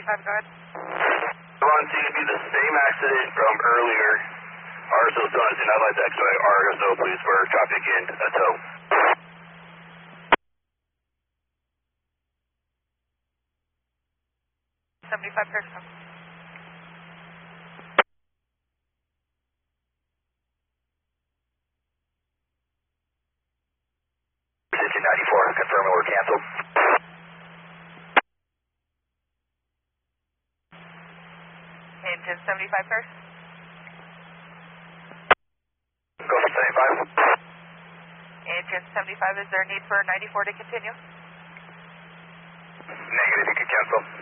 75, go ahead. Devon, seems to be the same accident from earlier. RSO Sons, and I'd like to expedite RSO, please, for traffic in tow. 75 Pearson. Position 94, confirming we're canceled. Engine 75 Pearson. Go for 75. Engine 75, is there a need for 94 to continue? Negative, you can cancel.